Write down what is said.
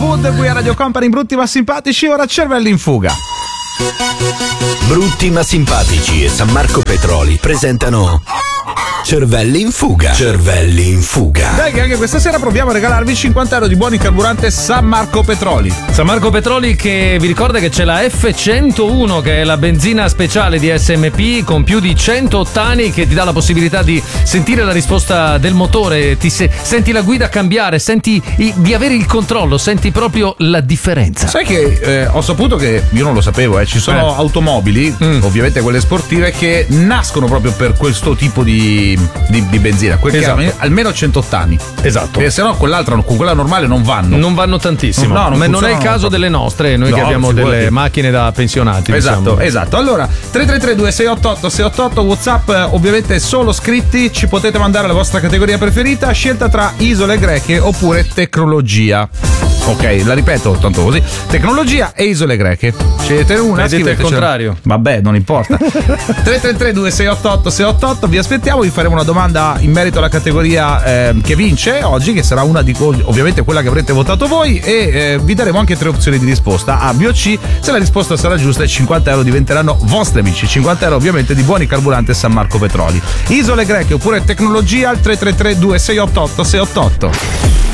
Wood qui a Radio Company, brutti ma simpatici, ora cervelli in fuga. Brutti ma simpatici e San Marco Petroli presentano Cervelli in fuga. Cervelli in fuga. Dai che anche questa sera proviamo a regalarvi 50 euro di buoni carburante San Marco Petroli. San Marco Petroli che vi ricorda che c'è la F101 che è la benzina speciale di SMP con più di 100 ottani che ti dà la possibilità di sentire la risposta del motore, senti la guida cambiare, senti di avere il controllo, senti proprio la differenza. Sai che ho saputo che, io non lo sapevo, ci sono automobili, ovviamente quelle sportive, che nascono proprio per questo tipo di benzina, quel che hanno almeno 100 ottani. Esatto. Perché se no con quella normale non vanno. Non vanno tantissimo. No, ma non è il caso delle nostre, noi che abbiamo delle macchine da pensionati. Esatto, esatto. Allora, 333-2688-688, WhatsApp, ovviamente solo scritti, ci potete mandare la vostra categoria preferita, scelta tra isole greche oppure tecnologia. Ok, la ripeto, tanto così. Tecnologia e isole greche. Scegliete una, scrivete il contrario. Vabbè, non importa. 333-2688-688, vi aspettiamo, vi faremo una domanda in merito alla categoria che vince oggi, che sarà una di ovviamente quella che avrete votato voi, e vi daremo anche 3 opzioni di risposta, A, B o C. Se la risposta sarà giusta, i 50 euro diventeranno vostri amici. 50 euro ovviamente di buoni carburante San Marco Petroli. Isole greche oppure tecnologia al 333-2688-688.